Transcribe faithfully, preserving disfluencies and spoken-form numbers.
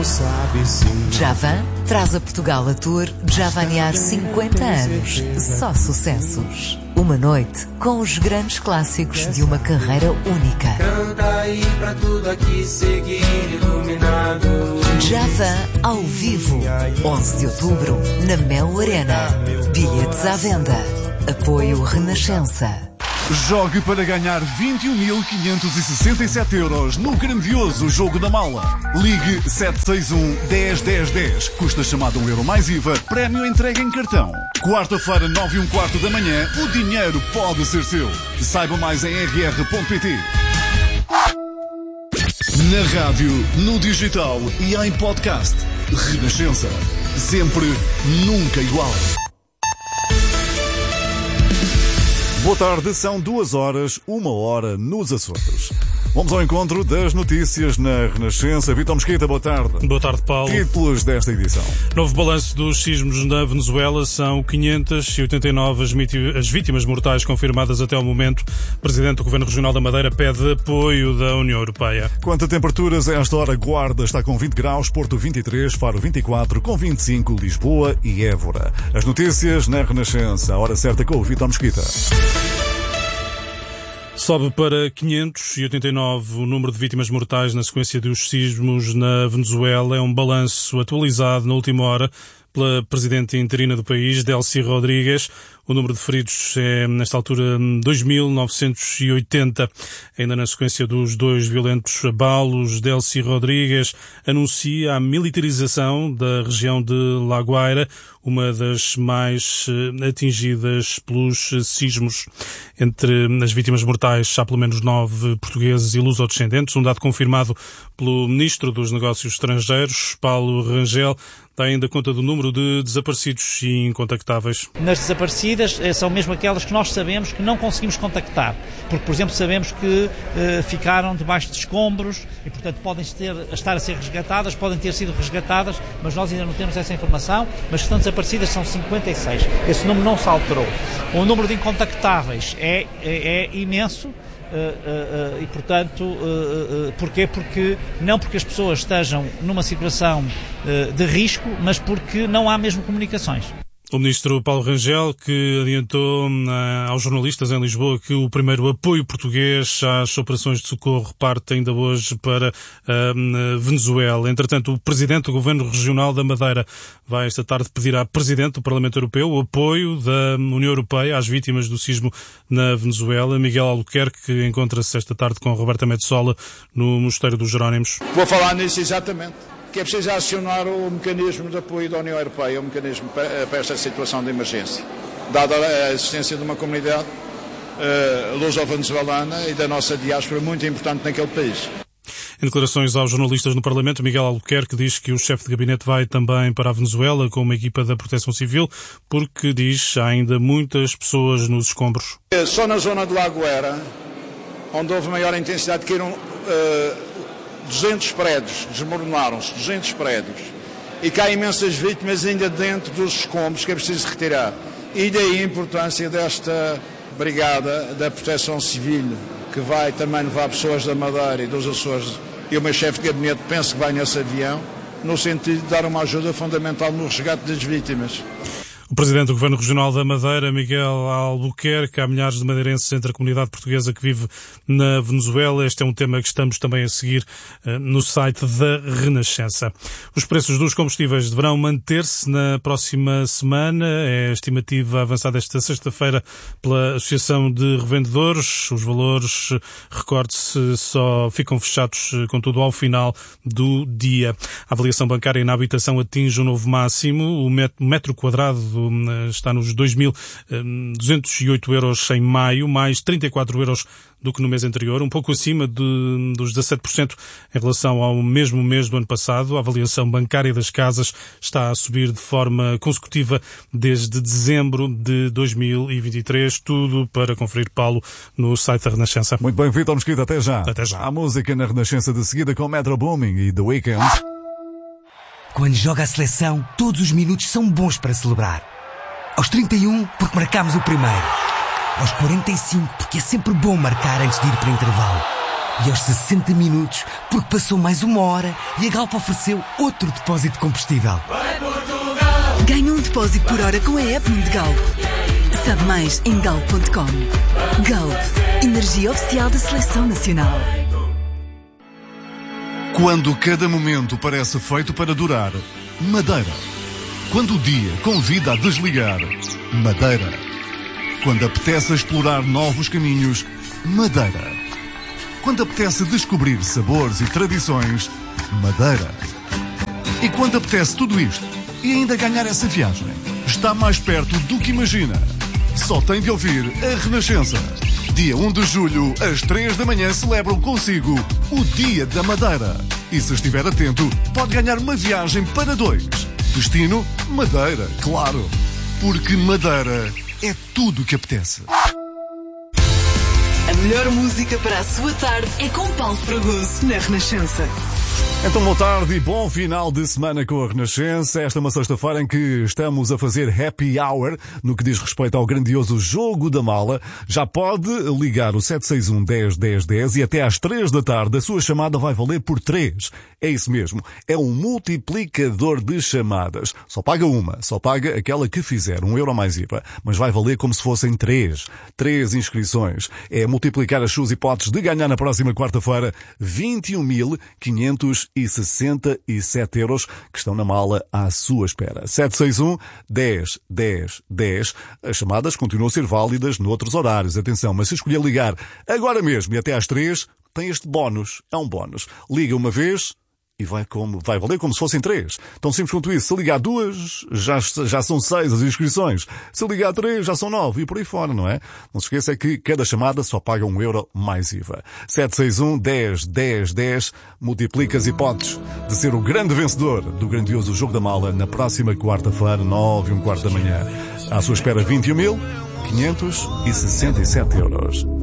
não sabe se não. Javan traz a Portugal a tour Javanear cinquenta anos. Só sucessos. Uma noite com os grandes clássicos de uma carreira única. Canta aí pra tudo aqui seguir iluminado. Javan ao vivo. onze de outubro, na Mel Arena. Bilhetes à venda. Apoio Renascença. Jogue para ganhar vinte e um mil quinhentos e sessenta e sete euros no grandioso Jogo da Mala. Ligue sete seis um, dez, dez, dez. Custa chamada um euro mais I V A. Prémio entregue em cartão. Quarta-feira, nove e um quarto da manhã, o dinheiro pode ser seu. Saiba mais em r r ponto p t. Na rádio, no digital e em podcast. Renascença. Sempre, nunca igual. Boa tarde, são duas horas, uma hora nos Açores. Vamos ao encontro das notícias na Renascença. Vítor Mesquita, boa tarde. Boa tarde, Paulo. Títulos desta edição. Novo balanço dos sismos na Venezuela. São quinhentas e oitenta e nove as vítimas mortais confirmadas até ao momento. O Presidente do Governo Regional da Madeira pede apoio da União Europeia. Quanto a temperaturas, a esta hora, Guarda está com vinte graus, Porto vinte e três, Faro vinte e quatro, com vinte e cinco, Lisboa e Évora. As notícias na Renascença. A hora certa com o Vítor Mesquita. Sobe para quinhentos e oitenta e nove o número de vítimas mortais na sequência dos sismos na Venezuela. É um balanço atualizado na última hora pela Presidente interina do país, Delcy Rodrigues. O número de feridos é, nesta altura, dois mil novecentos e oitenta. Ainda na sequência dos dois violentos abalos, Delcy Rodrigues anuncia a militarização da região de La Guaira, uma das mais atingidas pelos sismos. Entre as vítimas mortais, há pelo menos nove portugueses e luso-descendentes, um dado confirmado pelo Ministro dos Negócios Estrangeiros, Paulo Rangel. Dá ainda conta do número de desaparecidos e incontactáveis. Nas desaparecidas são mesmo aquelas que nós sabemos que não conseguimos contactar, porque, por exemplo, sabemos que eh, ficaram debaixo de escombros e, portanto, podem ter, estar a ser resgatadas, podem ter sido resgatadas, mas nós ainda não temos essa informação, mas que estão desaparecidas são cinquenta e seis. Esse número não se alterou. O número de incontactáveis é, é, é imenso. Uh, uh, uh, e portanto, uh, uh, porquê? Porque não porque as pessoas estejam numa situação uh, de risco, mas porque não há mesmo comunicações. O ministro Paulo Rangel, que adiantou uh, aos jornalistas em Lisboa que o primeiro apoio português às operações de socorro parte ainda hoje para uh, Venezuela. Entretanto, o Presidente do Governo Regional da Madeira vai esta tarde pedir à Presidente do Parlamento Europeu o apoio da União Europeia às vítimas do sismo na Venezuela. Miguel Albuquerque encontra-se esta tarde com Roberta Metsola no Mosteiro dos Jerónimos. Vou falar nisso exatamente. Que é preciso acionar o mecanismo de apoio da União Europeia, o mecanismo para, para esta situação de emergência, dada a existência de uma comunidade uh, luso-venezuelana e da nossa diáspora muito importante naquele país. Em declarações aos jornalistas no Parlamento, Miguel Albuquerque diz que o chefe de gabinete vai também para a Venezuela com uma equipa da Proteção Civil, porque, diz, há ainda muitas pessoas nos escombros. Só na zona de La Guaira, onde houve maior intensidade, caíram uh, duzentos prédios, desmoronaram-se duzentos prédios, e cá há imensas vítimas ainda dentro dos escombros que é preciso retirar. E daí a importância desta brigada da Proteção Civil, que vai também levar pessoas da Madeira e dos Açores, e o meu chefe de gabinete penso que vai nesse avião, no sentido de dar uma ajuda fundamental no resgate das vítimas. O Presidente do Governo Regional da Madeira, Miguel Albuquerque, há milhares de madeirenses entre a comunidade portuguesa que vive na Venezuela. Este é um tema que estamos também a seguir uh, no site da Renascença. Os preços dos combustíveis deverão manter-se na próxima semana. É a estimativa avançada esta sexta-feira pela Associação de Revendedores. Os valores, recorde-se, só ficam fechados, contudo, ao final do dia. A avaliação bancária na habitação atinge um novo máximo. O metro quadrado está nos dois mil duzentos e oito euros em maio, mais trinta e quatro euros do que no mês anterior, um pouco acima de, dos dezassete por cento em relação ao mesmo mês do ano passado. A avaliação bancária das casas está a subir de forma consecutiva desde dezembro de dois mil e vinte e três. Tudo para conferir, Paulo, no site da Renascença. Muito bem, Vítor Mesquita, até já. Até já. A música na Renascença de seguida com Metro Booming e The Weeknd. Quando joga a seleção, todos os minutos são bons para celebrar. Aos trinta e um, porque marcámos o primeiro. Aos quarenta e cinco, porque é sempre bom marcar antes de ir para o intervalo. E aos sessenta minutos, porque passou mais uma hora e a Galp ofereceu outro depósito de combustível. Ganha um depósito por hora com a app de Galp. Sabe mais em galp ponto com. Galp, energia oficial da Seleção Nacional. Quando cada momento parece feito para durar, Madeira. Quando o dia convida a desligar, Madeira. Quando apetece explorar novos caminhos, Madeira. Quando apetece descobrir sabores e tradições, Madeira. E quando apetece tudo isto e ainda ganhar essa viagem, está mais perto do que imagina. Só tem de ouvir a Renascença. Dia um de julho, às três da manhã, celebram consigo o Dia da Madeira. E se estiver atento, pode ganhar uma viagem para dois. Destino, Madeira, claro. Porque Madeira é tudo o que apetece. A melhor música para a sua tarde é com Paulo Fragoso na Renascença. Então, boa tarde e bom final de semana com a Renascença. Esta é uma sexta-feira em que estamos a fazer happy hour no que diz respeito ao grandioso Jogo da Mala. Já pode ligar o sete seis um, dez, dez, dez e até às três da tarde a sua chamada vai valer por três. É isso mesmo. É um multiplicador de chamadas. Só paga uma. Só paga aquela que fizer um euro mais I V A. Mas vai valer como se fossem três. Três inscrições. É multiplicar as suas hipóteses de ganhar na próxima quarta-feira vinte e um mil quinhentos e sessenta e sete euros que estão na mala à sua espera. sete seis um, dez, dez, dez. As chamadas continuam a ser válidas noutros horários. Atenção, mas se escolher ligar agora mesmo e até às três, tem este bónus. É um bónus. Liga uma vez e vai, como, vai valer como se fossem três. Tão simples quanto isso. Se ligar duas, já, já são seis as inscrições. Se ligar três, já são nove. E por aí fora, não é? Não se esqueça que cada chamada só paga um euro mais I V A. sete seis um, dez, dez, dez. Multiplica as hipóteses de ser o grande vencedor do grandioso Jogo da Mala na próxima quarta-feira, nove e um quarto da manhã. À sua espera, vinte e um mil quinhentos e sessenta e sete euros.